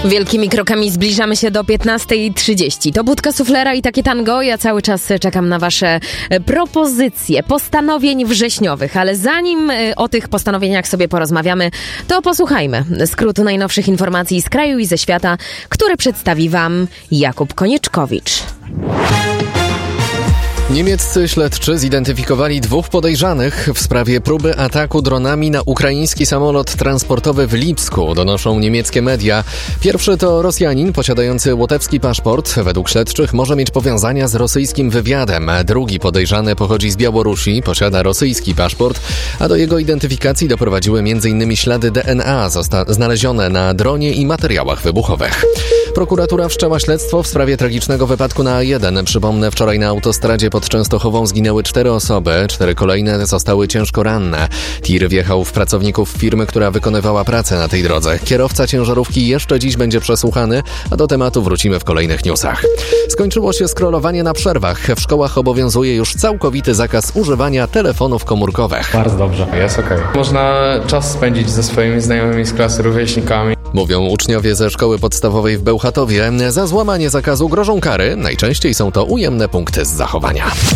Wielkimi krokami zbliżamy się do 15:30. To Budka Suflera i takie tango. Ja cały czas czekam na wasze propozycje postanowień wrześniowych, ale zanim o tych postanowieniach sobie porozmawiamy, to posłuchajmy skrótu najnowszych informacji z kraju i ze świata, które przedstawi wam Jakub Konieczkowicz. Niemieccy śledczy zidentyfikowali 2 podejrzanych w sprawie próby ataku dronami na ukraiński samolot transportowy w Lipsku, donoszą niemieckie media. Pierwszy to Rosjanin posiadający łotewski paszport. Według śledczych może mieć powiązania z rosyjskim wywiadem. Drugi podejrzany pochodzi z Białorusi, posiada rosyjski paszport, a do jego identyfikacji doprowadziły m.in. ślady DNA znalezione na dronie i materiałach wybuchowych. Prokuratura wszczęła śledztwo w sprawie tragicznego wypadku na A1. Przypomnę, wczoraj na autostradzie pod Częstochową zginęły 4 osoby, 4 kolejne zostały ciężko ranne. Tir wjechał w pracowników firmy, która wykonywała pracę na tej drodze. Kierowca ciężarówki jeszcze dziś będzie przesłuchany, a do tematu wrócimy w kolejnych newsach. Skończyło się scrollowanie na przerwach. W szkołach obowiązuje już całkowity zakaz używania telefonów komórkowych. Bardzo dobrze, jest okej. Można czas spędzić ze swoimi znajomymi z klasy, rówieśnikami. Mówią uczniowie ze szkoły podstawowej w Bełchatowie. Za złamanie zakazu grożą kary. Najczęściej są to ujemne punkty z zachowania.